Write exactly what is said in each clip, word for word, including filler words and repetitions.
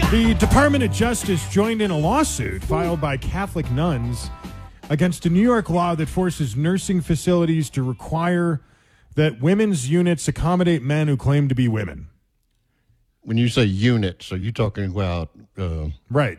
The Department of Justice joined in a lawsuit filed by Catholic nuns against a New York law that forces nursing facilities to require that women's units accommodate men who claim to be women. When you say units, are you talking about uh, Right.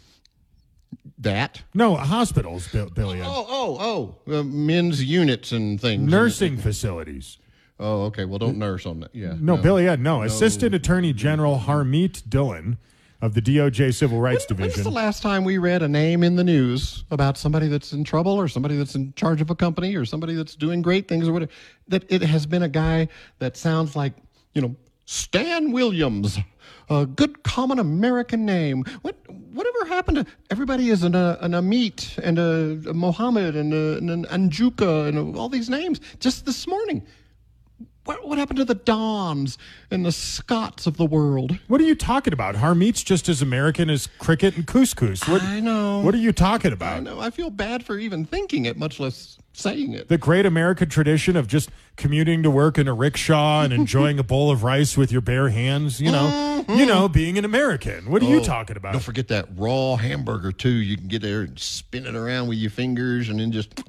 that? No, hospitals, Bill, Billy. Oh, oh, oh, uh, men's units and things. Nursing facilities. Oh, okay. Well, don't nurse on that. Yeah. No, Billy, Ed, no. Assistant Attorney General Harmeet Dillon of the D O J Civil Rights When, Division. When's the last time we read a name in the news about somebody that's in trouble or somebody that's in charge of a company or somebody that's doing great things or whatever, that it has been a guy that sounds like, you know, Stan Williams, a good common American name. What whatever happened to everybody is an, uh, an Amit and a, a Mohammed and, a, and an Anjuka and all these names just this morning. What, what happened to the Dons and the Scots of the world? What are you talking about? Harmeet's just as American as cricket and couscous. What, I know. What are you talking about? I know. I feel bad for even thinking it, much less saying it. The great American tradition of just commuting to work in a rickshaw and enjoying a bowl of rice with your bare hands, you know, mm-hmm. you know, being an American. What are oh, you talking about? Don't forget that raw hamburger, too. You can get there and spin it around with your fingers and then just...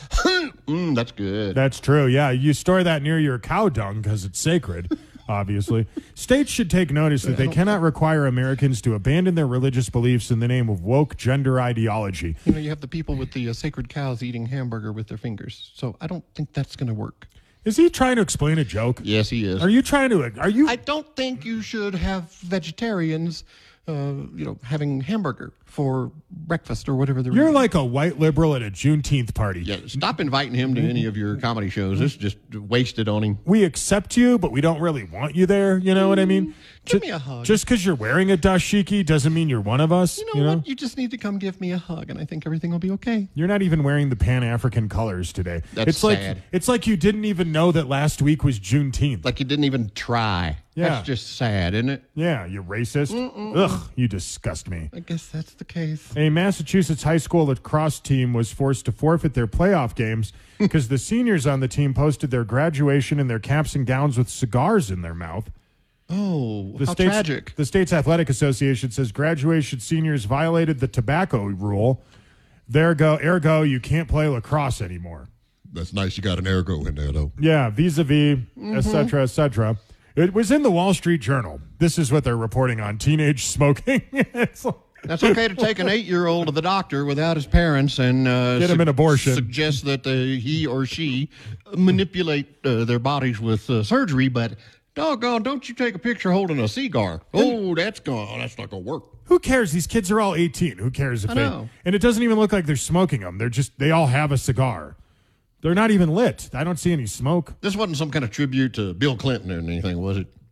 mm, that's good. That's true, yeah. You store that near your cow dung because it's sacred, obviously. States should take notice that they cannot require Americans to abandon their religious beliefs in the name of woke gender ideology. You know, you have the people with the uh, sacred cows eating hamburger with their fingers. So I don't think that's going to work. Is he trying to explain a joke? Yes, he is. Are you trying to... Are you? I don't think you should have vegetarians... Uh, you know, having hamburger for breakfast or whatever. You're like a white liberal at a Juneteenth party. Yeah, stop inviting him to any of your comedy shows. This is just wasted on him. We accept you, but we don't really want you there. You know what I mean? Give me a hug. Just because you're wearing a dashiki doesn't mean you're one of us. You know, you know what? You just need to come give me a hug, and I think everything will be okay. You're not even wearing the Pan-African colors today. That's it's sad. Like, it's like you didn't even know that last week was Juneteenth. Like you didn't even try. Yeah. That's just sad, isn't it? Yeah, you racist. Mm-mm. Ugh, you disgust me. I guess that's the case. A Massachusetts high school lacrosse team was forced to forfeit their playoff games because the seniors on the team posted their graduation in their caps and gowns with cigars in their mouth. Oh, the how state's, tragic. The state's athletic association says graduation seniors violated the tobacco rule. There go, ergo, you can't play lacrosse anymore. That's nice. You got an ergo in there, though. Yeah, vis-a-vis, et cetera, et cetera. It was in the Wall Street Journal. This is what they're reporting on teenage smoking. It's like, that's okay to take an eight-year-old to the doctor without his parents and uh, get him an abortion. Suggest that uh, he or she manipulate uh, their bodies with uh, surgery, but doggone, don't you take a picture holding a cigar. Oh, that's gone. That's not going to work. Who cares? These kids are all eighteen. Who cares if I they? know. And it doesn't even look like they're smoking them. They're just they all have a cigar. They're not even lit. I don't see any smoke. This wasn't some kind of tribute to Bill Clinton or anything, was it?